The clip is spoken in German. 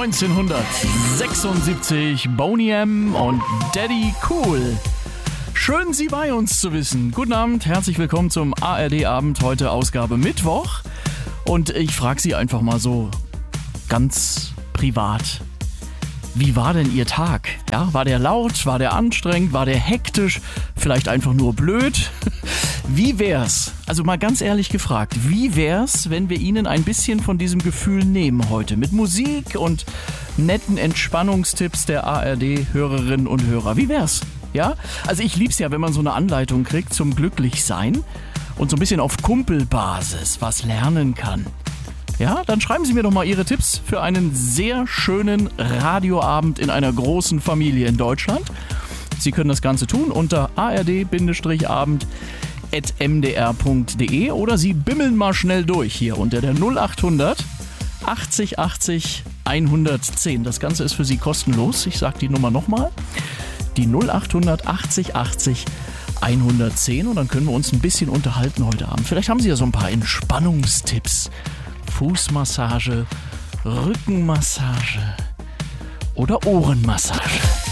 1976, Boney M. und Daddy Cool. Schön, Sie bei uns zu wissen. Guten Abend, herzlich willkommen zum ARD-Abend, heute Ausgabe Mittwoch. Und ich frage Sie einfach mal so ganz privat. Wie war denn Ihr Tag? Ja, war der laut? War der anstrengend? War der hektisch? Vielleicht einfach nur blöd? Wie wär's? Also mal ganz ehrlich gefragt, wie wär's, wenn wir Ihnen ein bisschen von diesem Gefühl nehmen heute? Mit Musik und netten Entspannungstipps der ARD-Hörerinnen und Hörer. Wie wär's? Ja? Also ich lieb's ja, wenn man so eine Anleitung kriegt zum Glücklichsein und so ein bisschen auf Kumpelbasis was lernen kann. Ja, dann schreiben Sie mir doch mal Ihre Tipps für einen sehr schönen Radioabend in einer großen Familie in Deutschland. Sie können das Ganze tun unter ard-abend@mdr.de oder Sie bimmeln mal schnell durch hier unter der 0800 80 80 110. Das Ganze ist für Sie kostenlos. Ich sage die Nummer nochmal. Die 0800 80 80 110 und dann können wir uns ein bisschen unterhalten heute Abend. Vielleicht haben Sie ja so ein paar Entspannungstipps. Fußmassage, Rückenmassage oder Ohrenmassage.